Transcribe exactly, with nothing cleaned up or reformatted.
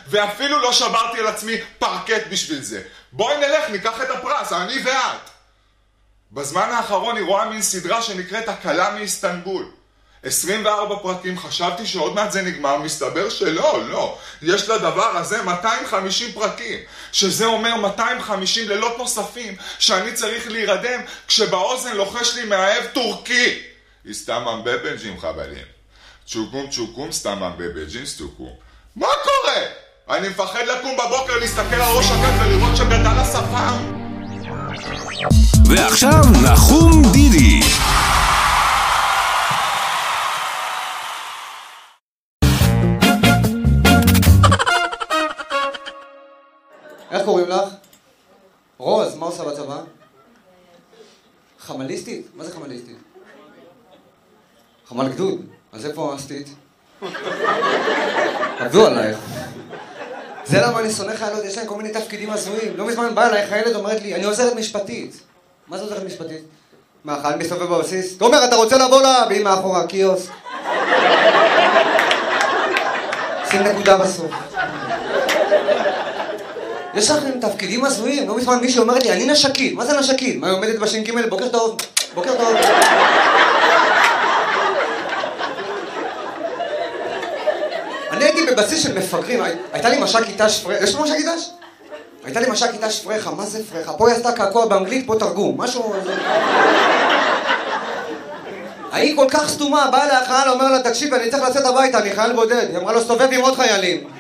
ואפילו לא שברתי על עצמי פרקט בשביל זה. בואי נלך, ניקח את הפרס, אני ואת. בזמן האחרון היא רואה מין סדרה שנקראת הקלה מאיסטנבול. עשרים וארבע פרקים, חשבתי שעוד מעט זה נגמר, מסתבר שלא, לא. יש לדבר הזה מאתיים וחמישים פרקים, שזה אומר מאתיים וחמישים לילות נוספים, שאני צריך להירדם כשבאוזן לוחש לי מאהב טורקי. הסתמם בבנג'ים חבלים. צ'וקום צ'וקום סתמם בבנג'ים סטוקום. מה קורה? אני מפחד לקום בבוקר להסתכל על ראש הגן ולראות שגדל השפם. ועכשיו נחום דידי. איך קוראים לך? רוז, מה עושה בצבא? חמליסטית? מה זה חמליסטית? חמל גדוד. אז איפה עשתית? עבדו עלייך. זה למה אני שונא חיילות, יש להם כל מיני תפקידים הזויים. לא מזמן באה אליי חיילת אומרת לי, אני עוזרת משפטית. מה זה עוזרת משפטית? מה, חייל מסתובב בבסיס? תומר, אתה רוצה לבוא לה? והיא מאחורה, קיוסק. שים נקודה בסוף. יש לכם תפקידים הזויים. לא מזמן מישהי אומרת לי, אני נשקית. מה זה נשקית? מה, היא עומדת בש"ג? בוקר טוב. בוקר טוב. אני הייתי בבסיס של מפגרים, הייתה לי מש"ק כיתה שפרחה, יש לו מש"ק כיתה? הייתה לי מש"ק כיתה שפרחה, מה זה פרחה? פה היא עשתה קעקוע באנגלית, פה תרגום, משהו... היא כל כך סתומה, באה להחייל, אומר לה, תקשיב, אני צריך לצאת הביתה, אני חייל בודד. היא אמרה לו, סתובב עם עוד חיילים.